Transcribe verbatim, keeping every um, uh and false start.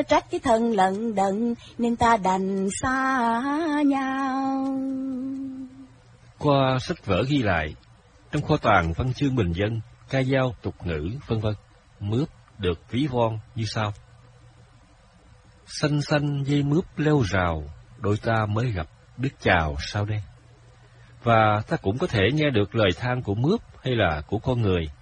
trách cái thân lận đận, nên ta đành xa nhau. Qua sách vở ghi lại, trong kho tàng văn chương bình dân, ca dao, tục ngữ, vân vân, mướp được ví von như sau: xanh xanh dây mướp leo rào, đôi ta mới gặp, biết chào sao đây. Và ta cũng có thể nghe được lời than của mướp hay là của con người,